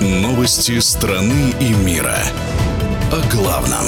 Новости страны и мира. О главном.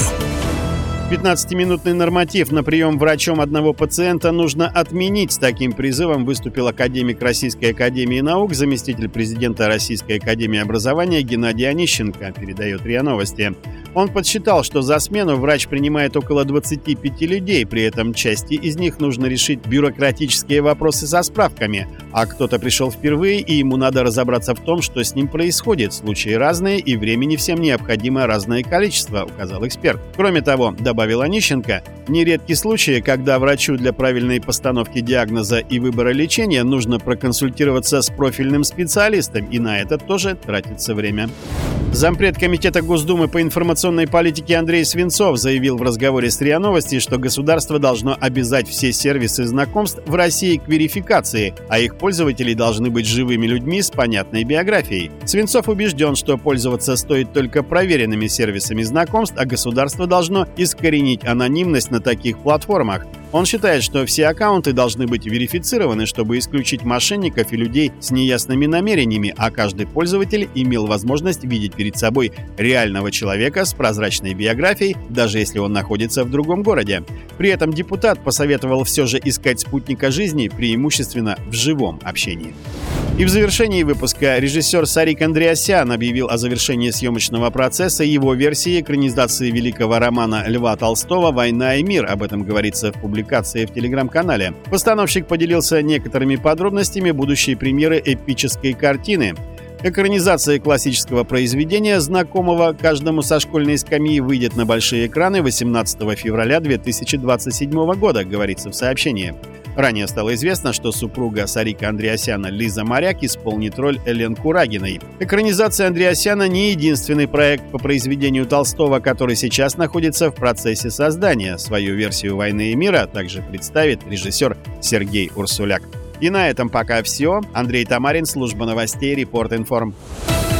15-минутный норматив на прием врачом одного пациента нужно отменить. С таким призывом выступил академик Российской академии наук, заместитель президента Российской академии образования Геннадий Онищенко, передает РИА Новости. Он подсчитал, что за смену врач принимает около 25 людей, при этом части из них нужно решить бюрократические вопросы со справками, а кто-то пришел впервые, и ему надо разобраться в том, что с ним происходит. Случаи разные, и времени всем необходимо разное количество, указал эксперт. Кроме того, добавил Онищенко, нередки случаи, когда врачу для правильной постановки диагноза и выбора лечения нужно проконсультироваться с профильным специалистом, и на это тоже тратится время. Зампред Комитета Госдумы по информационной политике Андрей Свинцов заявил в разговоре с РИА Новости, что государство должно обязать все сервисы знакомств в России к верификации, а их пользователи должны быть живыми людьми с понятной биографией. Свинцов убежден, что пользоваться стоит только проверенными сервисами знакомств, а государство должно искоренить анонимность на таких платформах. Он считает, что все аккаунты должны быть верифицированы, чтобы исключить мошенников и людей с неясными намерениями, а каждый пользователь имел возможность видеть перед собой реального человека с прозрачной биографией, даже если он находится в другом городе. При этом депутат посоветовал все же искать спутника жизни преимущественно в живом общении. И в завершении выпуска режиссер Сарик Андреасян объявил о завершении съемочного процесса его версии экранизации великого романа Льва Толстого «Война и мир». Об этом говорится в публикации в Телеграм-канале. Постановщик поделился некоторыми подробностями будущей премьеры эпической картины. Экранизация классического произведения, знакомого каждому со школьной скамьи, выйдет на большие экраны 18 февраля 2027 года, говорится в сообщении. Ранее стало известно, что супруга Сарика Андреасяна Лиза Моряк исполнит роль Элен Курагиной. Экранизация Андреасяна не единственный проект по произведению Толстого, который сейчас находится в процессе создания. Свою версию «Войны и мира» также представит режиссер Сергей Урсуляк. И на этом пока все. Андрей Тамарин, служба новостей, Репорт Информ.